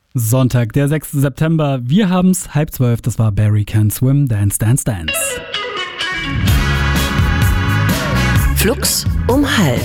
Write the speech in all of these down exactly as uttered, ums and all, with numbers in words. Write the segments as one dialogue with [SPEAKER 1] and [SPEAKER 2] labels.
[SPEAKER 1] Sonntag, der sechster September. Wir haben's halb zwölf. Das war Barry Can Swim, Dance, Dance, Dance.
[SPEAKER 2] Flux um halb.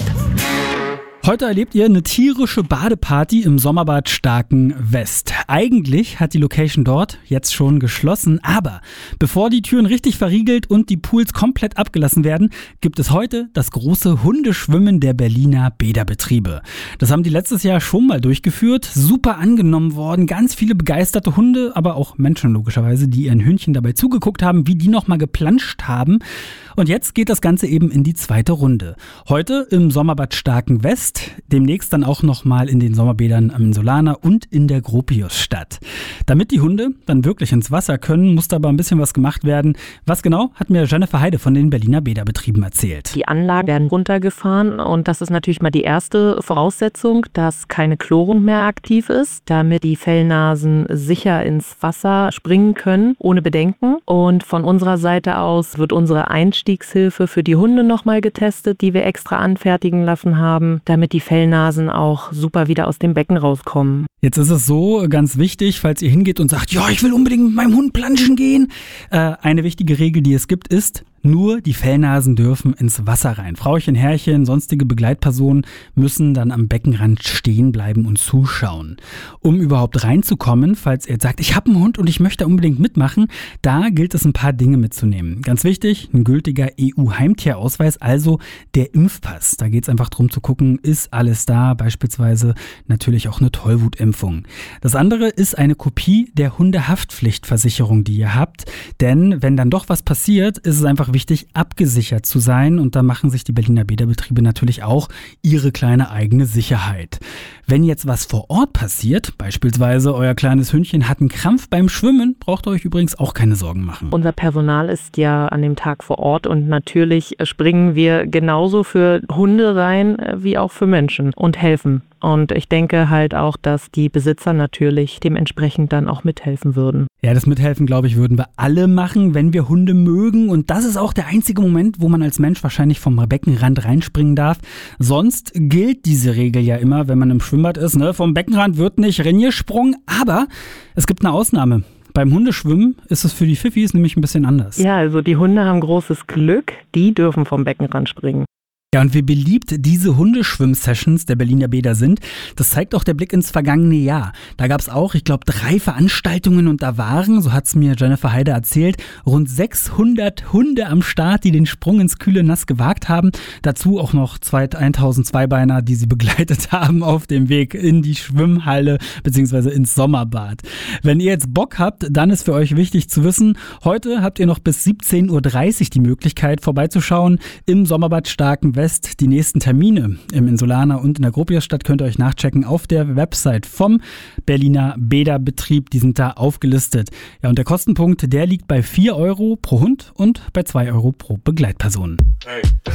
[SPEAKER 1] Heute erlebt ihr eine tierische Badeparty im Sommerbad Starken-West. Eigentlich hat die Location dort jetzt schon geschlossen, aber bevor die Türen richtig verriegelt und die Pools komplett abgelassen werden, gibt es heute das große Hundeschwimmen der Berliner Bäderbetriebe. Das haben die letztes Jahr schon mal durchgeführt, super angenommen worden, ganz viele begeisterte Hunde, aber auch Menschen logischerweise, die ihren Hündchen dabei zugeguckt haben, wie die nochmal geplanscht haben. Und jetzt geht das Ganze eben in die zweite Runde. Heute im Sommerbad Starken-West, demnächst dann auch nochmal in den Sommerbädern am Insulaner und in der Gropiusstadt. Damit die Hunde dann wirklich ins Wasser können, muss da aber ein bisschen was gemacht werden. Was genau, hat mir Jennifer Heide von den Berliner Bäderbetrieben erzählt.
[SPEAKER 3] Die Anlagen werden runtergefahren und das ist natürlich mal die erste Voraussetzung, dass keine Chlorung mehr aktiv ist, damit die Fellnasen sicher ins Wasser springen können, ohne Bedenken. Und von unserer Seite aus wird unsere Einstiegshilfe für die Hunde nochmal getestet, die wir extra anfertigen lassen haben, damit die Fellnasen auch super wieder aus dem Becken rauskommen.
[SPEAKER 1] Jetzt ist es so, ganz wichtig, falls ihr hingeht und sagt, ja, ich will unbedingt mit meinem Hund planschen gehen. Äh, eine wichtige Regel, die es gibt, ist, nur die Fellnasen dürfen ins Wasser rein. Frauchen, Herrchen, sonstige Begleitpersonen müssen dann am Beckenrand stehen bleiben und zuschauen. Um überhaupt reinzukommen, falls ihr jetzt sagt, ich habe einen Hund und ich möchte unbedingt mitmachen, da gilt es ein paar Dinge mitzunehmen. Ganz wichtig, ein gültiger E U-Heimtierausweis, also der Impfpass. Da geht es einfach darum zu gucken, ist alles da, beispielsweise natürlich auch eine Tollwutimpfung. Das andere ist eine Kopie der Hundehaftpflichtversicherung, die ihr habt, denn wenn dann doch was passiert, ist es einfach wichtig, abgesichert zu sein, und da machen sich die Berliner Bäderbetriebe natürlich auch ihre kleine eigene Sicherheit. Wenn jetzt was vor Ort passiert, beispielsweise euer kleines Hündchen hat einen Krampf beim Schwimmen, braucht ihr euch übrigens auch keine Sorgen machen.
[SPEAKER 3] Unser Personal ist ja an dem Tag vor Ort und natürlich springen wir genauso für Hunde rein wie auch für Menschen und helfen. Und ich denke halt auch, dass die Besitzer natürlich dementsprechend dann auch mithelfen würden.
[SPEAKER 1] Ja, das Mithelfen, glaube ich, würden wir alle machen, wenn wir Hunde mögen. Und das ist auch der einzige Moment, wo man als Mensch wahrscheinlich vom Beckenrand reinspringen darf. Sonst gilt diese Regel ja immer, wenn man im Schwimmbad ist, ne? Vom Beckenrand wird nicht reingesprungen, aber es gibt eine Ausnahme. Beim Hundeschwimmen ist es für die Pfiffis nämlich ein bisschen anders.
[SPEAKER 3] Ja, also die Hunde haben großes Glück, die dürfen vom Beckenrand springen.
[SPEAKER 1] Ja, und wie beliebt diese Hundeschwimm-Sessions der Berliner Bäder sind, das zeigt auch der Blick ins vergangene Jahr. Da gab es auch, ich glaube, drei Veranstaltungen und da waren, so hat es mir Jennifer Heide erzählt, rund sechshundert Hunde am Start, die den Sprung ins kühle Nass gewagt haben. Dazu auch noch tausend Zweibeiner, die sie begleitet haben auf dem Weg in die Schwimmhalle bzw. ins Sommerbad. Wenn ihr jetzt Bock habt, dann ist für euch wichtig zu wissen, heute habt ihr noch bis siebzehn Uhr dreißig die Möglichkeit vorbeizuschauen im Sommerbad Starken-West. Die nächsten Termine im Insulaner und in der Gropiusstadt könnt ihr euch nachchecken auf der Website vom Berliner Bäderbetrieb. Die sind da aufgelistet. Ja, und der Kostenpunkt, der liegt bei vier Euro pro Hund und bei zwei Euro pro Begleitperson. Hey.